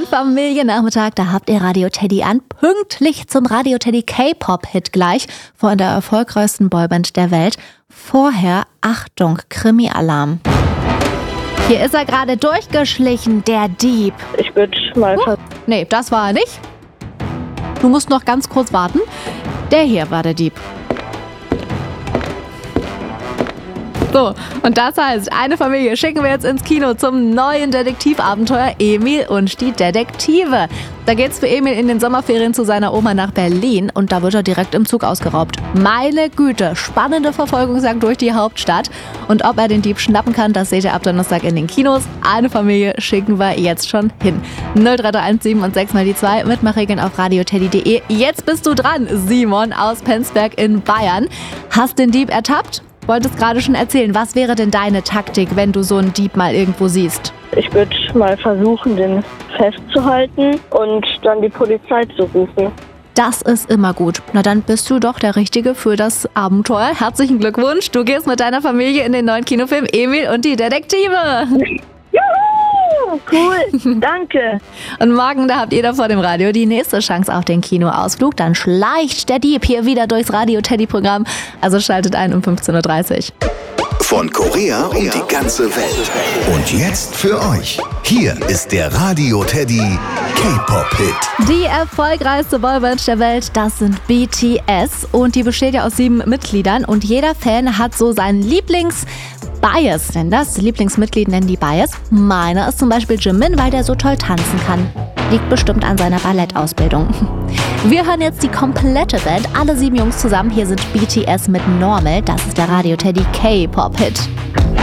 ein Familiennachmittag, da habt ihr Radio Teddy an, pünktlich zum Radio Teddy K-Pop-Hit gleich von der erfolgreichsten Boyband der Welt. Vorher, Achtung, Krimi-Alarm. Hier ist er gerade durchgeschlichen, der Dieb. Ich würde mal... Nee, das war er nicht. Du musst noch ganz kurz warten. Der hier war der Dieb. So, und das heißt, eine Familie schicken wir jetzt ins Kino zum neuen Detektivabenteuer Emil und die Detektive. Da geht's für Emil in den Sommerferien zu seiner Oma nach Berlin und da wird er direkt im Zug ausgeraubt. Meine Güte, spannende Verfolgungsjagd durch die Hauptstadt. Und ob er den Dieb schnappen kann, das seht ihr ab Donnerstag in den Kinos. Eine Familie schicken wir jetzt schon hin. 03317 und 6 mal die 2, Mitmachregeln auf radioteddy.de. Jetzt bist du dran, Simon aus Penzberg in Bayern. Hast den Dieb ertappt? Wolltest gerade schon erzählen, was wäre denn deine Taktik, wenn du so einen Dieb mal irgendwo siehst? Ich würde mal versuchen, den festzuhalten und dann die Polizei zu rufen. Das ist immer gut. Na dann bist du doch der Richtige für das Abenteuer. Herzlichen Glückwunsch. Du gehst mit deiner Familie in den neuen Kinofilm Emil und die Detektive. Juhu! Cool, danke. Und morgen, da habt ihr da vor dem Radio die nächste Chance auf den Kinoausflug. Dann schleicht der Dieb hier wieder durchs Radio-Teddy-Programm. Also schaltet ein um 15.30 Uhr. Von Korea um die ganze Welt. Und jetzt für euch. Hier ist der Radio Teddy K-Pop-Hit. Die erfolgreichste Boyband der Welt, das sind BTS. Und die besteht ja aus 7 Mitgliedern. Und jeder Fan hat so seinen Lieblings-Bias. Denn das Lieblingsmitglied nennen die Bias. Meiner ist zum Beispiel Jimin, weil der so toll tanzen kann. Liegt bestimmt an seiner Ballettausbildung. Wir hören jetzt die komplette Band, alle 7 Jungs zusammen. Hier sind BTS mit Normal. Das ist der Radio Teddy K-Pop-Hit.